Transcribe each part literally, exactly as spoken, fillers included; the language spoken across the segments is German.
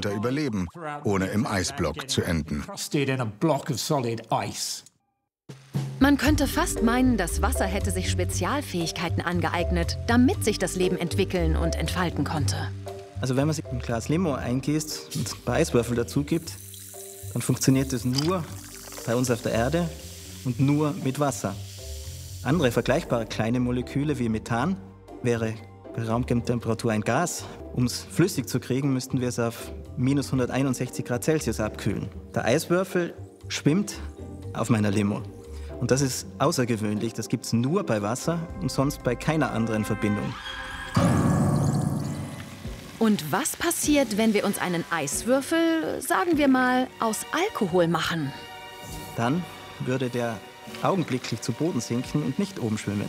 Winter überleben, ohne im Eisblock zu enden. Man könnte fast meinen, das Wasser hätte sich Spezialfähigkeiten angeeignet, damit sich das Leben entwickeln und entfalten konnte. Also wenn man sich ein Glas Limo eingießt und ein paar Eiswürfel dazu gibt, dann funktioniert das nur bei uns auf der Erde und nur mit Wasser. Andere vergleichbare kleine Moleküle wie Methan wäre bei Raumtemperatur ein Gas. Um es flüssig zu kriegen, müssten wir es auf minus hunderteinundsechzig Grad Celsius abkühlen. Der Eiswürfel schwimmt auf meiner Limo. Und das ist außergewöhnlich. Das gibt es nur bei Wasser und sonst bei keiner anderen Verbindung. Und was passiert, wenn wir uns einen Eiswürfel, sagen wir mal, aus Alkohol machen? Dann würde der augenblicklich zu Boden sinken und nicht oben schwimmen.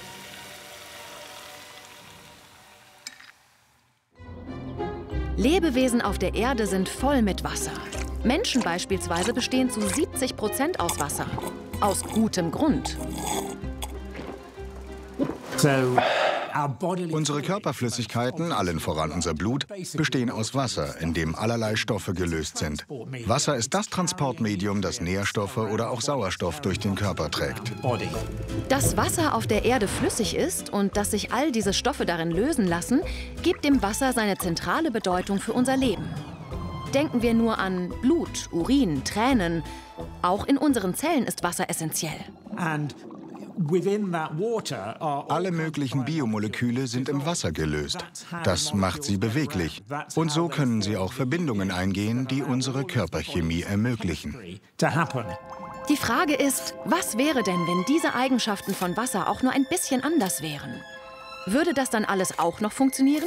Lebewesen auf der Erde sind voll mit Wasser. Menschen beispielsweise bestehen zu siebzig Prozent aus Wasser. Aus gutem Grund. Unsere Körperflüssigkeiten, allen voran unser Blut, bestehen aus Wasser, in dem allerlei Stoffe gelöst sind. Wasser ist das Transportmedium, das Nährstoffe oder auch Sauerstoff durch den Körper trägt. Dass Wasser auf der Erde flüssig ist und dass sich all diese Stoffe darin lösen lassen, gibt dem Wasser seine zentrale Bedeutung für unser Leben. Denken wir nur an Blut, Urin, Tränen. Auch in unseren Zellen ist Wasser essentiell. Alle möglichen Biomoleküle sind im Wasser gelöst. Das macht sie beweglich. Und so können sie auch Verbindungen eingehen, die unsere Körperchemie ermöglichen. Die Frage ist, was wäre denn, wenn diese Eigenschaften von Wasser auch nur ein bisschen anders wären? Würde das dann alles auch noch funktionieren?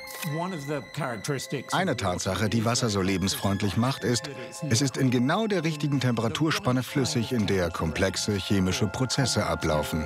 Eine Tatsache, die Wasser so lebensfreundlich macht, ist, es ist in genau der richtigen Temperaturspanne flüssig, in der komplexe chemische Prozesse ablaufen.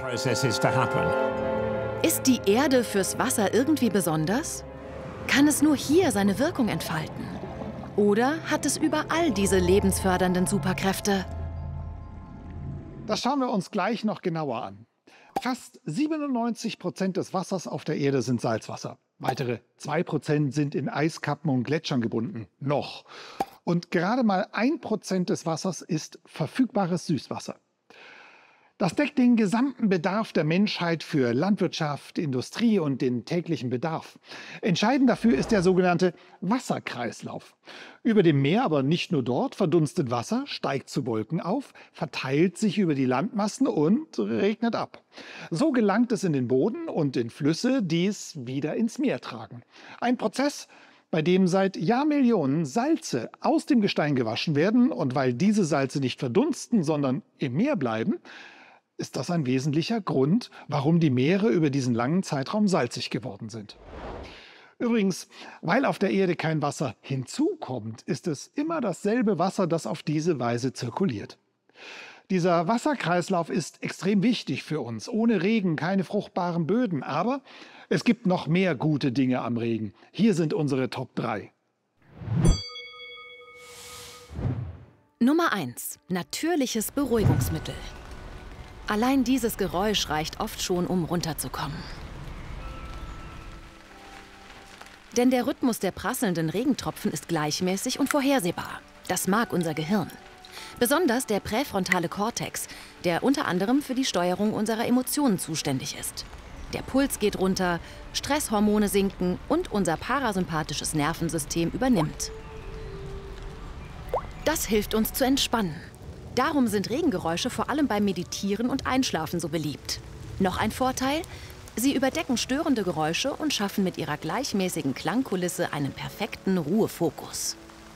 Ist die Erde fürs Wasser irgendwie besonders? Kann es nur hier seine Wirkung entfalten? Oder hat es überall diese lebensfördernden Superkräfte? Das schauen wir uns gleich noch genauer an. Fast siebenundneunzig Prozent des Wassers auf der Erde sind Salzwasser. Weitere zwei Prozent sind in Eiskappen und Gletschern gebunden. Noch. Und gerade mal ein Prozent des Wassers ist verfügbares Süßwasser. Das deckt den gesamten Bedarf der Menschheit für Landwirtschaft, Industrie und den täglichen Bedarf. Entscheidend dafür ist der sogenannte Wasserkreislauf. Über dem Meer, aber nicht nur dort, verdunstet Wasser, steigt zu Wolken auf, verteilt sich über die Landmassen und regnet ab. So gelangt es in den Boden und in Flüsse, die es wieder ins Meer tragen. Ein Prozess, bei dem seit Jahrmillionen Salze aus dem Gestein gewaschen werden. Und weil diese Salze nicht verdunsten, sondern im Meer bleiben, ist das ein wesentlicher Grund, warum die Meere über diesen langen Zeitraum salzig geworden sind. Übrigens, weil auf der Erde kein Wasser hinzukommt, ist es immer dasselbe Wasser, das auf diese Weise zirkuliert. Dieser Wasserkreislauf ist extrem wichtig für uns. Ohne Regen keine fruchtbaren Böden. Aber es gibt noch mehr gute Dinge am Regen. Hier sind unsere Top drei. Nummer eins. Natürliches Beruhigungsmittel. Allein dieses Geräusch reicht oft schon, um runterzukommen. Denn der Rhythmus der prasselnden Regentropfen ist gleichmäßig und vorhersehbar. Das mag unser Gehirn. Besonders der präfrontale Kortex, der unter anderem für die Steuerung unserer Emotionen zuständig ist. Der Puls geht runter, Stresshormone sinken und unser parasympathisches Nervensystem übernimmt. Das hilft uns zu entspannen. Darum sind Regengeräusche vor allem beim Meditieren und Einschlafen so beliebt. Noch ein Vorteil: Sie überdecken störende Geräusche und schaffen mit ihrer gleichmäßigen Klangkulisse einen perfekten Ruhefokus.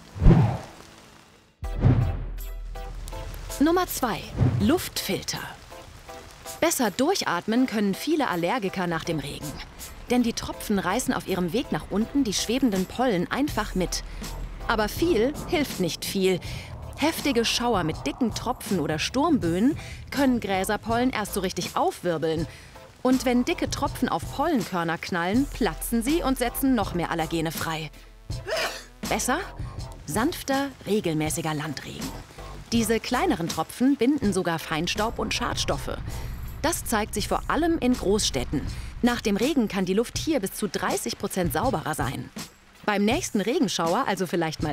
Nummer zwei. Luftfilter. Besser durchatmen können viele Allergiker nach dem Regen. Denn die Tropfen reißen auf ihrem Weg nach unten die schwebenden Pollen einfach mit. Aber viel hilft nicht viel. Heftige Schauer mit dicken Tropfen oder Sturmböen können Gräserpollen erst so richtig aufwirbeln. Und wenn dicke Tropfen auf Pollenkörner knallen, platzen sie und setzen noch mehr Allergene frei. Besser? Sanfter, regelmäßiger Landregen. Diese kleineren Tropfen binden sogar Feinstaub und Schadstoffe. Das zeigt sich vor allem in Großstädten. Nach dem Regen kann die Luft hier bis zu dreißig Prozent sauberer sein. Beim nächsten Regenschauer, also vielleicht mal